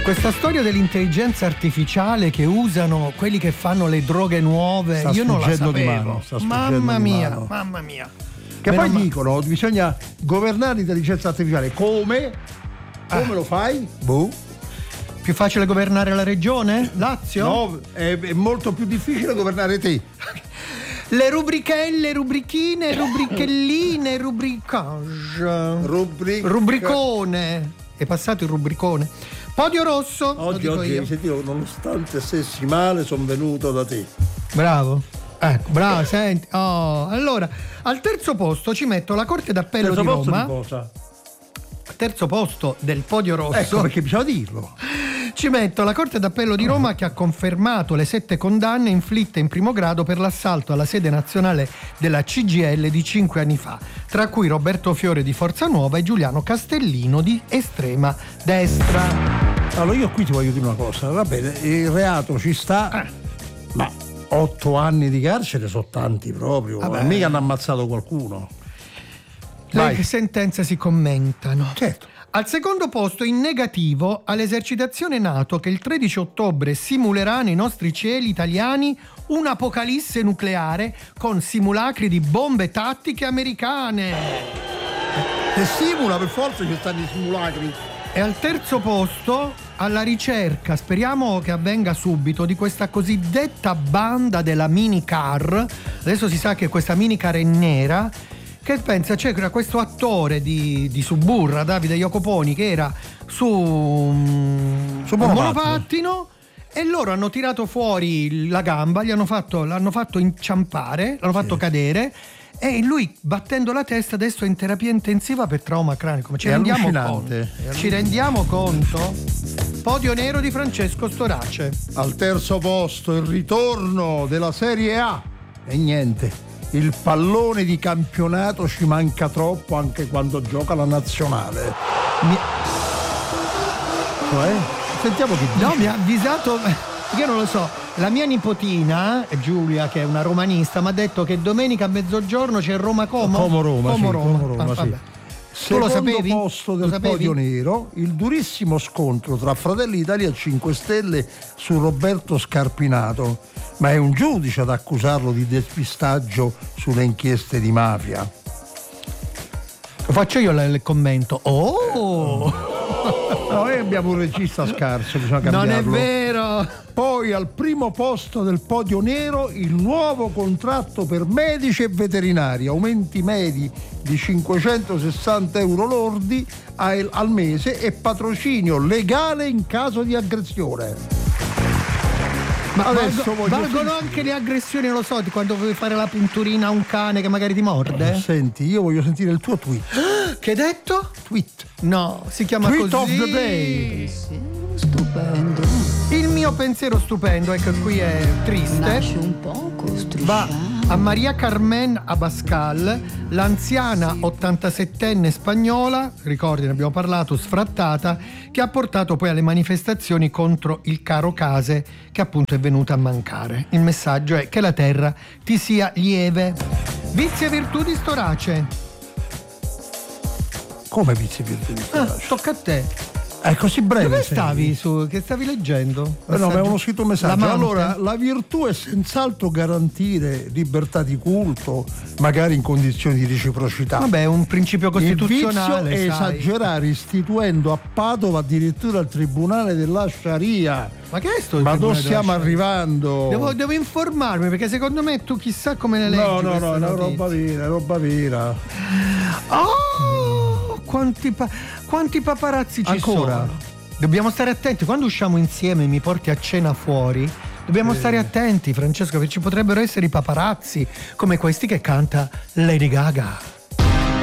Questa storia dell'intelligenza artificiale che usano quelli che fanno le droghe nuove, io non la sapevo. Mamma mia. Che poi dicono bisogna governare l'intelligenza artificiale. Come lo fai? Più facile governare la regione? Lazio? No, è molto più difficile governare te. Le rubrichelle, rubrichine, rubrichelline, rubricage. Rubricone. È passato il rubricone. Podio rosso. Oggi sentivo, nonostante stessi male, sono venuto da te. Bravo. Ecco, bravo, senti. Allora, al terzo posto ci metto la Corte d'Appello di Roma. Di cosa? Terzo posto del podio rosso. Ecco, perché bisogna dirlo. Ci metto la Corte d'Appello di Roma che ha confermato le 7 condanne inflitte in primo grado per l'assalto alla sede nazionale della CGIL di 5 anni fa, tra cui Roberto Fiore di Forza Nuova e Giuliano Castellino di estrema destra. Allora io qui ti voglio dire una cosa, va bene, il reato ci sta, ma 8 anni di carcere sono tanti proprio, mica hanno ammazzato qualcuno. Le sentenze si commentano. Certo. Al secondo posto, in negativo, all'esercitazione NATO che il 13 ottobre simulerà nei nostri cieli italiani un'apocalisse nucleare con simulacri di bombe tattiche americane. Se simula, per forza ci stanno i simulacri. E al terzo posto, alla ricerca, speriamo che avvenga subito, di questa cosiddetta banda della minicar. Adesso si sa che questa minicar è nera. Che pensa, c'era questo attore di Suburra, Davide Jacoponi, che era su un monopattino e loro hanno tirato fuori la gamba, l'hanno fatto inciampare, l'hanno fatto cadere e lui, battendo la testa, adesso è in terapia intensiva per trauma cranico. Ci rendiamo conto? Podio nero di Francesco Storace. Al terzo posto il ritorno della Serie A e niente. Il pallone di campionato ci manca troppo anche quando gioca la nazionale. Sentiamo che dice. No, mi ha avvisato, io non lo so, la mia nipotina Giulia, che è una romanista, mi ha detto che domenica a mezzogiorno c'è Roma-Como. Como-Roma, sì. Secondo posto del podio nero, il durissimo scontro tra Fratelli d'Italia e 5 Stelle su Roberto Scarpinato, ma è un giudice ad accusarlo di depistaggio sulle inchieste di mafia. Lo faccio io il commento. Noi abbiamo un regista scarso, bisogna cambiarlo. Non è vero. Poi al primo posto del podio nero il nuovo contratto per medici e veterinari, aumenti medi di 560 euro lordi al mese e patrocinio legale in caso di aggressione. Ma adesso valgono anche le aggressioni, lo so, di quando vuoi fare la punturina a un cane che magari ti morde? Senti, io voglio sentire il tuo tweet. Che hai detto? Tweet. No, si chiama tweet così. Of the day. Stupendo. Il mio pensiero stupendo, ecco, qui è triste. Nasce un poco strisciato. Va a Maria Carmen Abascal, l'anziana 87enne spagnola, ricordi, ne abbiamo parlato, sfrattata, che ha portato poi alle manifestazioni contro il caro case, che appunto è venuta a mancare. Il messaggio è che la terra ti sia lieve. Vizi e virtù di Storace. Come vizi e virtù di Storace? Tocca a te. È così breve. Dove stavi? Che stavi leggendo? No, mi avevano scritto un messaggio. Allora, la virtù è senz'altro garantire libertà di culto, magari in condizioni di reciprocità. Vabbè, è un principio costituzionale. Il vizio è esagerare, istituendo a Padova addirittura il tribunale della Sharia. Ma che è sto? Ma dove stiamo arrivando? Devo informarmi, perché secondo me tu chissà come ne leggi. No, è una roba vera. Oh, quanti paparazzi ci ancora sono. Dobbiamo stare attenti quando usciamo insieme, mi porti a cena fuori. Dobbiamo stare attenti, Francesco, perché ci potrebbero essere i paparazzi come questi che canta Lady Gaga.